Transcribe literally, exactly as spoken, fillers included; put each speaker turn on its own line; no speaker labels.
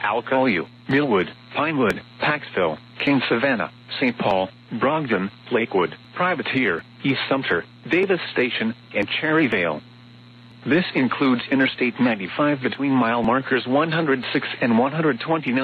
Alcolu, Millwood, Pinewood, Paxville, King Savannah, Saint Paul, Brogdon, Lakewood, Privateer, East Sumter, Davis Station, and Cherryvale. This includes Interstate ninety-five between mile markers one hundred six and one hundred twenty-nine.